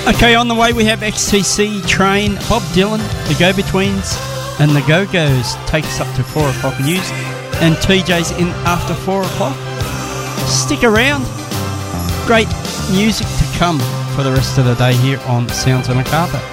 Okay, on the way we have XTC, Train, Bob Dylan, The Go-Betweens, and The Go-Go's take us up to 4 o'clock news, and TJ's in after 4 o'clock. Stick around. Great music to come for the rest of the day here on Sounds on a Carpet.